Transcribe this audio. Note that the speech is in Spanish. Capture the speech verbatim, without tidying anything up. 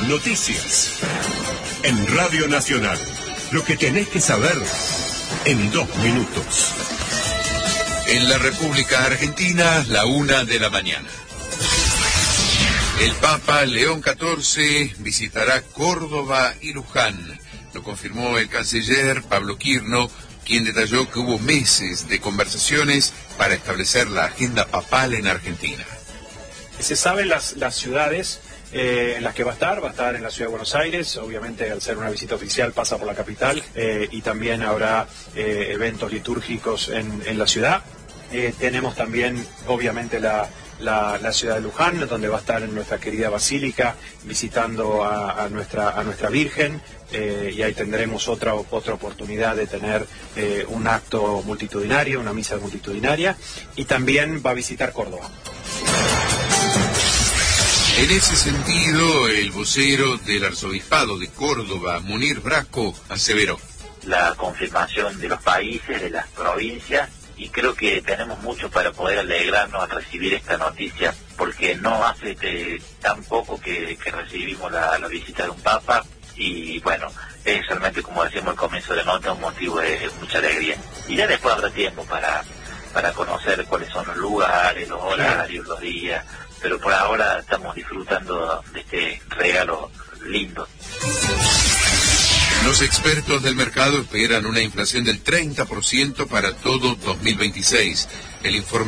Noticias. En Radio Nacional. Lo que tenés que saber en dos minutos. En la República Argentina, la una de la mañana. El Papa León catorce visitará Córdoba y Luján. Lo confirmó el canciller Pablo Quirno, quien detalló que hubo meses de conversaciones para establecer la agenda papal en Argentina. Se saben las, las ciudades eh, en las que va a estar, va a estar en la ciudad de Buenos Aires, obviamente al ser una visita oficial pasa por la capital, eh, y también habrá eh, eventos litúrgicos en, en la ciudad. Eh, tenemos también, obviamente, la, la, la ciudad de Luján, donde va a estar en nuestra querida basílica, visitando a, a, nuestra, a nuestra Virgen, eh, y ahí tendremos otra, otra oportunidad de tener eh, un acto multitudinario, una misa multitudinaria, y también va a visitar Córdoba. En ese sentido, el vocero del Arzobispado de Córdoba, Munir Brasco, aseveró: la confirmación de los países, de las provincias, y creo que tenemos mucho para poder alegrarnos al recibir esta noticia, porque no hace que, tan poco que, que recibimos la, la visita de un Papa, y bueno, es realmente, como decíamos al comienzo de la nota, un motivo de, de mucha alegría. Y ya después habrá tiempo para, para conocer cuáles son los lugares, los horarios, los días, pero por ahora estamos disfrutando de este regalo lindo. Los expertos del mercado esperan una inflación del treinta por ciento para todo dos mil veintiséis. El informe